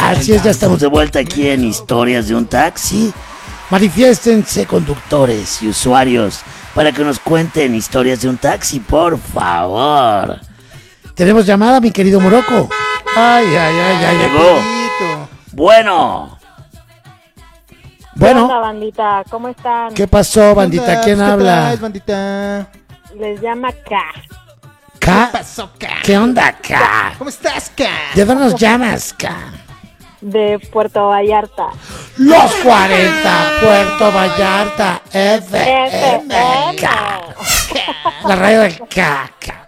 Así es, ya estamos de vuelta aquí en Historias de un Taxi. Manifiéstense conductores y usuarios para que nos cuenten historias de un taxi, por favor. Tenemos llamada, mi querido Morocco. Ay, llegó. Bueno. ¿Qué onda, bandita? ¿Cómo están? ¿Qué pasó, bandita? ¿Quién habla? Tal, bandita? Les llama K. ¿K? ¿Qué pasó, K? ¿Qué onda, K? ¿Cómo estás, K? ¿De dónde nos llamas, K? De Puerto Vallarta. Los 40, Puerto Vallarta, FM. La radio de K.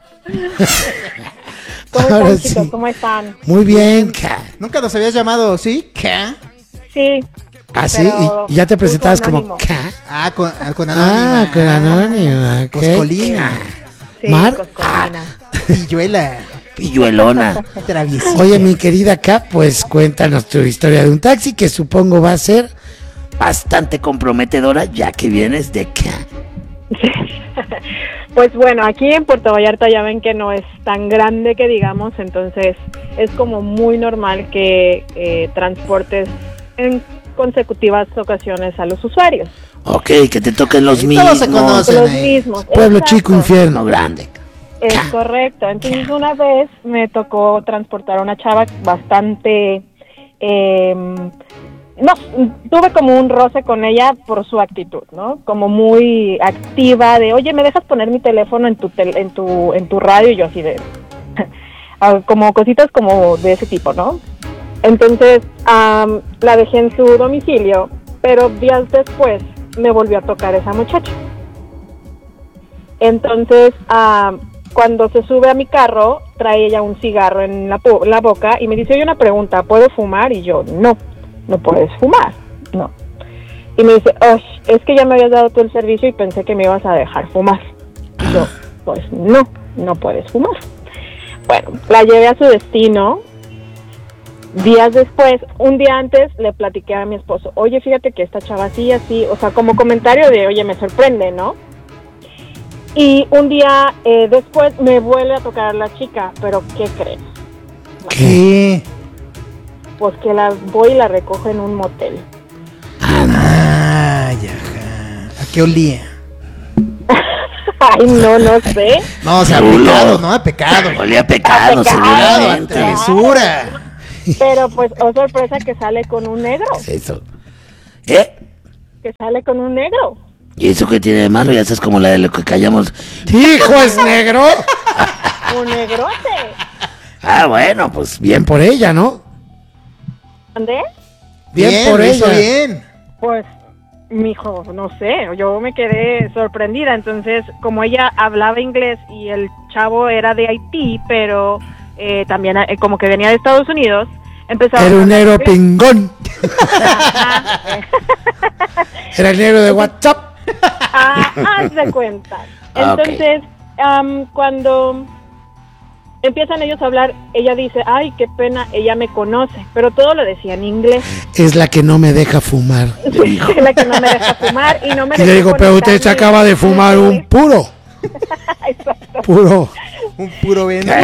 ¿Cómo están, chicos? ¿Cómo están? Muy bien, K. ¿Nunca nos habías llamado, sí? K. Sí. ¿Ah, sí? ¿Y ya te presentabas como K? Ah, con Anónima. Ah, con Anónima. Coscolina. Sí, Mar. Coscolina. Pilluela. Pilluelona. Traviesita. Oye, mi querida K, pues cuéntanos tu historia de un taxi, que supongo va a ser bastante comprometedora, ya que vienes de K. Pues bueno, aquí en Puerto Vallarta ya ven que no es tan grande que digamos, entonces es como muy normal que transportes en consecutivas ocasiones a los usuarios. Ok, que te toquen los mismos. Todos se conocen. Los mismos. Pueblo exacto. chico, infierno grande. Es correcto. Entonces una vez me tocó transportar a una chava bastante... no, tuve como un roce con ella por su actitud, ¿no? Como muy activa de, oye, ¿me dejas poner mi teléfono en tu radio? Y yo así de... como cositas como de ese tipo, ¿no? Entonces la dejé en su domicilio, pero días después me volvió a tocar esa muchacha. Entonces, cuando se sube a mi carro, trae ella un cigarro en la boca y me dice, oye, una pregunta, ¿puedo fumar? Y yo, no puedes fumar, no. Y me dice, es que ya me habías dado tú el servicio y pensé que me ibas a dejar fumar. Y yo, pues no puedes fumar. Bueno, la llevé a su destino. Días después, un día antes, le platiqué a mi esposo, oye, fíjate que esta chava así, o sea, como comentario de, oye, me sorprende, ¿no? Y un día después me vuelve a tocar la chica, pero ¿qué crees? ¿Qué? Pues que voy y la recojo en un motel. Ay, ajá. ¿A qué olía? Ay, no sé. No, o sea, pecado, ¿no? A pecado. Olía a pecado, seguramente. Travesura. Pero pues, oh sorpresa, que sale con un negro. Eso. ¿Eh? Que sale con un negro. ¿Y eso qué tiene de malo? Ya estás como la de lo que callamos. ¡Hijo, es negro! Un negrote. Ah, bueno, pues bien por ella, ¿no? ¿Dónde? Bien por lo ella. hizo bien. Pues, mijo, no sé, yo me quedé sorprendida. Entonces, como ella hablaba inglés y el chavo era de Haití, pero también como que venía de Estados Unidos, empezaba... Era un negro pingón. Era el negro de WhatsApp. Haz de cuenta. Entonces, cuando empiezan ellos a hablar, ella dice, ay, qué pena, ella me conoce, pero todo lo decía en inglés. Es la que no me deja fumar. Sí, es la que no me deja fumar y no me Y le digo, pero usted se acaba de fumar un puro. Exacto. Puro. Un puro vendido.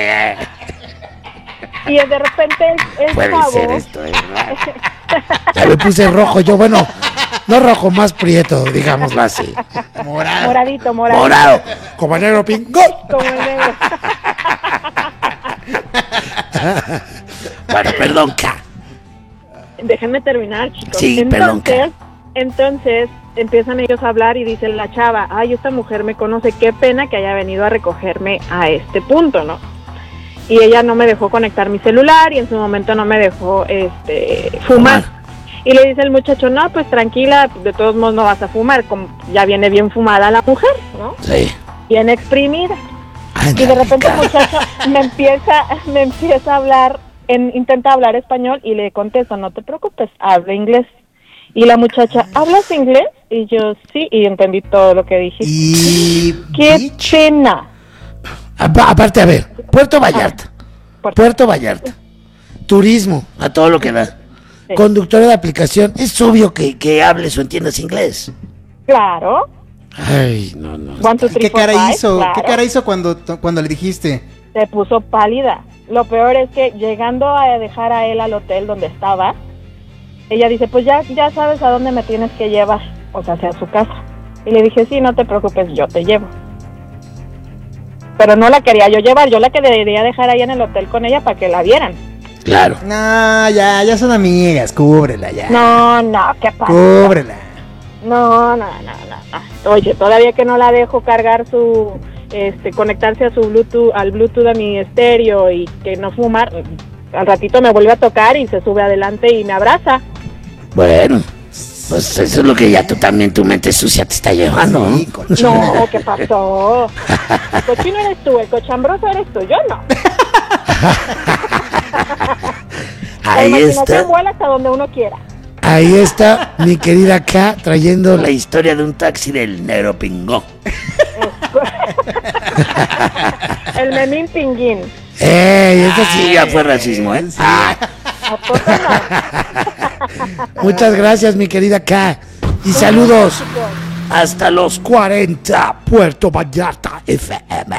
Y de repente el Puede chavo... ser esto, ¿verdad? Ya me puse rojo, yo, bueno, no rojo, más prieto, digámoslo así. Moradito. Morado, como el negro pingón. Como el negro. Bueno, perdón, K. Déjenme terminar, chicos. Sí, perdón, K. Entonces empiezan ellos a hablar y dice la chava, ay, esta mujer me conoce, qué pena que haya venido a recogerme a este punto, ¿no? Y ella no me dejó conectar mi celular y en su momento no me dejó fumar. Y le dice el muchacho, no, pues tranquila, de todos modos no vas a fumar, como ya viene bien fumada la mujer, ¿no? Sí. Bien exprimida. Ándale, Y de repente K. el muchacho me empieza a hablar, intenta hablar español y le contesto, no te preocupes, habla inglés. Y la muchacha, ¿hablas inglés? Y yo, sí, y entendí todo lo que dijiste. Y... ¡Qué pena! Aparte, a ver, Puerto Vallarta. Puerto Vallarta. Turismo, a todo lo que da. Sí. Conductora de aplicación, es obvio que hables o entiendas inglés. Claro. Ay, no. One, two, three, ¿Qué four, cara five, hizo? claro. ¿Qué cara hizo cuando le dijiste? Se puso pálida. lo peor es que llegando a dejar a él al hotel donde estaba, ella dice, pues ya sabes a dónde me tienes que llevar, o sea, hacia su casa. Y le dije, sí, no te preocupes, yo te llevo. Pero no la quería yo llevar, yo la quería dejar ahí en el hotel con ella para que la vieran. Claro. No, ya son amigas, cúbrela ya. No, ¿qué pasa? Cúbrela. No. Oye, todavía que no la dejo cargar conectarse a su Bluetooth, al Bluetooth de mi estéreo y que no fumar, al ratito me vuelve a tocar y se sube adelante y me abraza. Bueno, pues eso es lo que ya tu mente sucia te está llevando, Sí, ¿no? cochina. No, ¿qué pasó? El cochino eres tú, el cochambroso eres tú, yo no. La Ahí imaginación está. vuela hasta donde uno quiera. Ahí está mi querida K trayendo la historia de un taxi del negro pingón. El memín pinguín. Eso sí ya fue racismo, ¿eh? Sí. Ah, ¿A poco no? muchas gracias, mi querida K. Y saludos hasta los 40, Puerto Vallarta FM.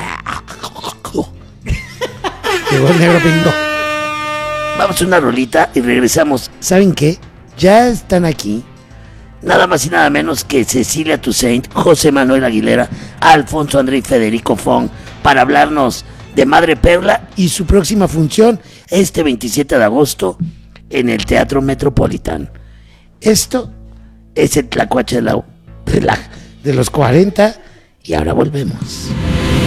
Llegó el negro pingón. Vamos a una rolita y regresamos. ¿Saben qué? Ya están aquí nada más y nada menos que Cecilia Toussaint, José Manuel Aguilera, Alfonso André y Federico Fong para hablarnos de Madre Perla y su próxima función este 27 de agosto en el Teatro Metropolitan. Esto es el Tlacuache de los 40 y ahora volvemos.